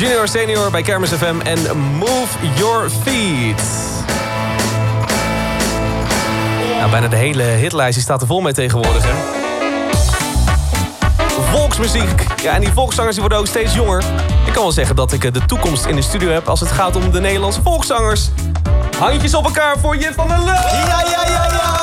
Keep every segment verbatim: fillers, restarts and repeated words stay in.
Junior Senior bij Kermis F M en Move Your Feet. Nou, bijna de hele hitlijst die staat er vol mee tegenwoordig, hè? Volksmuziek. Ja, en die volkszangers die worden ook steeds jonger. Ik kan wel zeggen dat ik de toekomst in de studio heb als het gaat om de Nederlandse volkszangers. Handjes op elkaar voor Jip van der Loo! Ja, ja, ja, ja!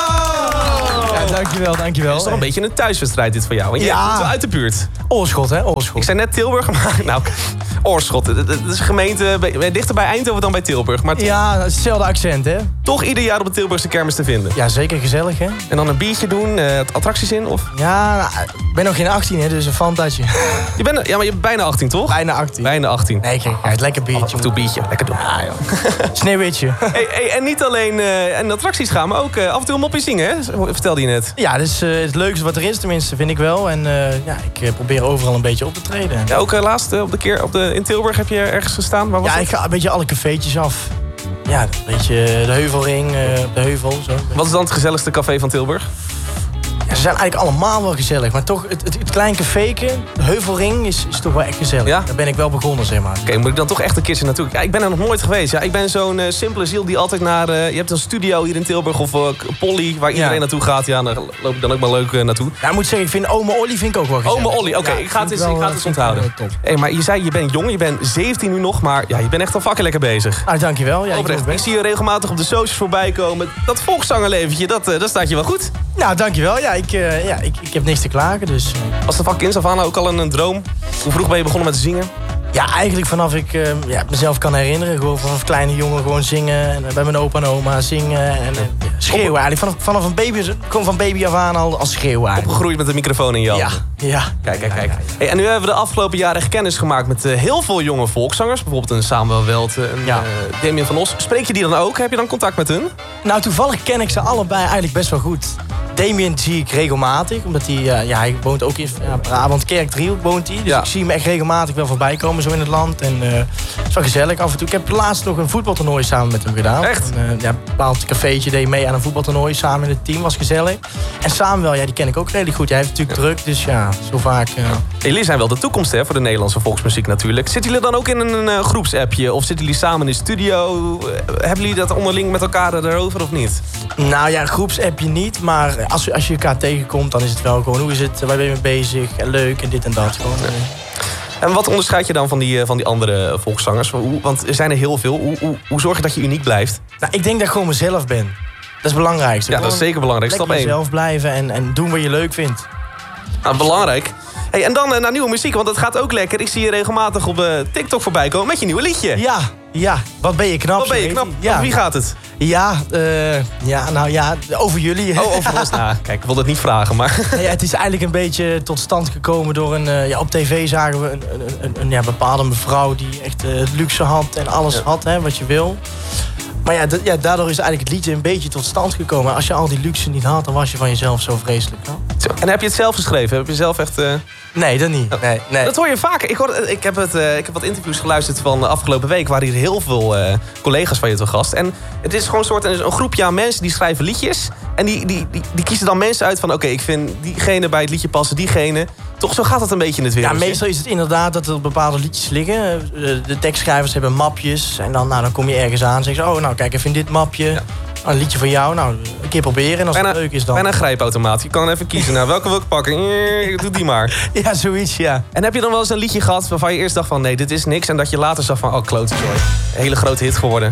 Ja, dankjewel, dankjewel. Het is toch een beetje een thuiswedstrijd dit voor jou. Want je ja. bent wel uit de buurt. Oorschot, hè? Oorschot. Ik zei net Tilburg, maar nou, Oorschot. Het is een gemeente dichter bij Eindhoven dan bij Tilburg. Maar ja, dat is hetzelfde accent, hè? Toch ieder jaar op de Tilburgse kermis te vinden. Ja, zeker gezellig, hè? En dan een biertje doen, uh, attracties in, of? Ja, nou, ik ben nog geen achttien, hè, dus een fantatje. Je bent, ja, maar je bent bijna achttien, toch? Bijna achttien. Bijna achttien. Nee, kijk, het lekker biertje. Af en toe biertje, lekker doen. Ja, joh. Sneeuwwitje. Hey, hey, en niet alleen uh, en attracties gaan, maar ook uh, af en toe een mopje zingen, hè? Vertelde je net. Ja, dat is uh, het leukste wat er is, tenminste, vind ik wel. En uh, ja, ik uh, probeer overal een beetje op te treden. Ja, ook uh, laatst uh, op de keer op de, in Tilburg heb je ergens gestaan. Waar was ja, dat? ik ga een beetje alle cafeetjes af. Ja, een beetje de Heuvelring, uh, de Heuvel, zo. Wat is dan het gezelligste café van Tilburg? Ja, ze zijn eigenlijk allemaal wel gezellig. Maar toch, het, het, het klein caféke, de Heuvelring, is, is toch wel echt gezellig. Ja? Daar ben ik wel begonnen, zeg maar. Oké, okay, moet ik dan toch echt een keertje naartoe? Ja, ik ben er nog nooit geweest. Ja, ik ben zo'n uh, simpele ziel die altijd naar... Uh, je hebt een studio hier in Tilburg of uh, Polly, waar iedereen ja. naartoe gaat. Ja, daar loop ik dan ook maar leuk uh, naartoe. Ja, ik moet zeggen, ik vind Ome Olly vind ik ook wel gezellig. Ome Olly, oké. Okay, ja, ik ga het eens, ik ga het eens onthouden. Hé, hey, maar je zei, je bent jong, je bent zeventien nu nog, maar ja, je bent echt al fucking lekker bezig. Ah, dankjewel. Ja, Oprecht, ik, ik zie je regelmatig op de socials voorbij komen. Dat volkszangerleventje, dat, uh, dat staat je wel goed. Nou, dankjewel. Ja, ik, uh, ja, ik, ik heb niks te klagen, dus... Uh... Was de van kinds af aan ook al een, een droom? Hoe vroeg ben je begonnen met zingen? Ja, eigenlijk vanaf ik uh, ja, mezelf kan herinneren. Gewoon vanaf kleine jongen gewoon zingen. En uh, bij mijn opa en oma zingen. En uh, schreeuwen eigenlijk. Vanaf, vanaf een baby, gewoon van baby af aan al als schreeuwen eigenlijk. Opgegroeid met een microfoon in je handen. Ja, ja. Kijk, kijk, kijk. Ja, ja, ja. Hey, en nu hebben we de afgelopen jaren echt kennis gemaakt met uh, heel veel jonge volkszangers. Bijvoorbeeld een Samuel Welt, een ja. uh, Damien van Os. Spreek je die dan ook? Heb je dan contact met hun? Nou, toevallig ken ik ze allebei eigenlijk best wel goed. Damien zie ik regelmatig, omdat hij, uh, ja, hij woont ook in ja, Brabant, Kerkdriehoek woont hij. Dus ja. ik zie hem echt regelmatig wel voorbij komen zo in het land. En uh, het is wel gezellig af en toe. Ik heb laatst nog een voetbaltoernooi samen met hem gedaan. Echt? Een uh, ja, bepaald cafeetje deed mee aan een voetbaltoernooi samen in het team, was gezellig. En Samuel, ja, die ken ik ook redelijk goed. Hij heeft natuurlijk ja. druk, dus ja, zo vaak... Uh... Jullie zijn wel de toekomst, hè, voor de Nederlandse volksmuziek natuurlijk. Zitten jullie dan ook in een uh, groepsappje? Of zitten jullie samen in de studio? Uh, hebben jullie dat onderling met elkaar erover of niet? Nou ja, groepsappje niet, maar als, als je elkaar tegenkomt, dan is het wel gewoon, hoe is het, waar ben je mee bezig, en leuk en dit en dat. Gewoon, ja. En wat onderscheid je dan van die, van die andere volkszangers? Hoe, want er zijn er heel veel. Hoe, hoe, hoe zorg je dat je uniek blijft? Nou, ik denk dat ik gewoon mezelf ben. Dat is het belangrijkste. Ja, dat is zeker belangrijk. Stap één. Mezelf blijven en, en doen wat je leuk vindt. Nou, belangrijk. Hey, en dan uh, naar nieuwe muziek, want dat gaat ook lekker. Ik zie je regelmatig op uh, TikTok voorbij komen met je nieuwe liedje. Ja, ja. Wat ben je knap. Wat ben je knap. Ja. Wie gaat het? Ja, uh, ja, nou ja, over jullie. Oh, over ons. Nou, kijk, ik wil het niet vragen, maar... Ja, het is eigenlijk een beetje tot stand gekomen door een... Uh, ja, op tv zagen we een, een, een, een ja, bepaalde mevrouw die echt uh, luxe had en alles ja. had, hè, wat je wil. Maar ja, ja, daardoor is eigenlijk het liedje een beetje tot stand gekomen. Als je al die luxe niet had, dan was je van jezelf zo vreselijk. No? Zo, en heb je het zelf geschreven? Heb je zelf echt... Uh... Nee, dat niet. Nee, nee. Dat hoor je vaker. Ik, hoor, ik, heb het, uh, ik heb wat interviews geluisterd van de afgelopen week. Waar hier heel veel uh, collega's van je te gast. En het is gewoon een soort een, een groepje aan mensen die schrijven liedjes. En die, die, die, die kiezen dan mensen uit van... Oké, okay, ik vind diegene bij het liedje passen, diegene. Toch, zo gaat het een beetje in het wereld. Ja, meestal is het inderdaad dat er bepaalde liedjes liggen. De tekstschrijvers hebben mapjes. En dan, nou, dan kom je ergens aan en zeggen ze... Oh, nou, kijk even in dit mapje. Ja. Een liedje van jou, nou, een keer proberen. En als bijna, het leuk is dan... Bijna een grijpautomaat. Je kan even kiezen. Nou, welke wil ik pakken? Doe die maar. Ja, zoiets, ja. En heb je dan wel eens een liedje gehad waarvan je eerst dacht van... Nee, dit is niks. En dat je later zag van... Oh, klote zooi. Een hele grote hit geworden.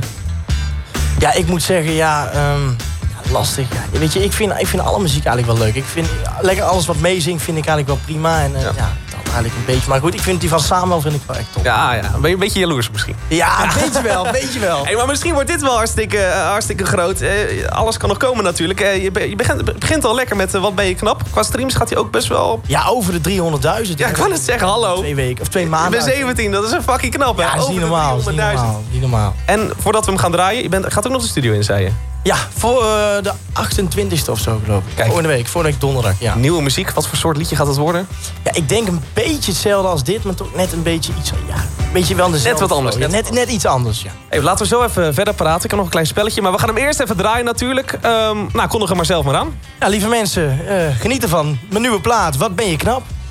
Ja, ik moet zeggen, ja... Um, lastig. Ja. Weet je, ik vind, ik vind alle muziek eigenlijk wel leuk. Ik vind lekker alles wat meezingt vind ik eigenlijk wel prima. En uh, ja. ja, dat eigenlijk een beetje. Maar goed, ik vind die van Samuel vind ik wel echt top. Ja, ja. Ben je een beetje jaloers misschien? Ja, weet je wel, weet je wel. Hey, maar misschien wordt dit wel hartstikke, uh, hartstikke groot. Uh, alles kan nog komen natuurlijk. Uh, je, be, je begint, begint al lekker met uh, Wat ben je knap. Qua streams gaat hij ook best wel... Ja, over de driehonderdduizend. Ja, ik wou net zeggen, hallo. Twee weken, of twee maanden. Ik ben zeventien, dat is een fucking knap, hè? Ja, dat is niet normaal, is niet normaal, niet normaal. En voordat we hem gaan draaien, je bent, gaat ook nog de studio in, zei je? Ja, voor uh, de achtentwintigste of zo, geloof ik. Kijk. Volgende week, volgende week donderdag, ja. Nieuwe muziek, wat voor soort liedje gaat het worden? Ja, ik denk een beetje hetzelfde als dit, maar toch net een beetje iets... Ja, een beetje wel dezelfde. Net wat anders. Ja, net, net iets anders, ja. Hey, laten we zo even verder praten. Ik heb nog een klein spelletje, maar we gaan hem eerst even draaien natuurlijk. Um, nou, kondig hem maar zelf maar aan. Ja, lieve mensen, uh, geniet ervan. Mijn nieuwe plaat, Wat ben je knap.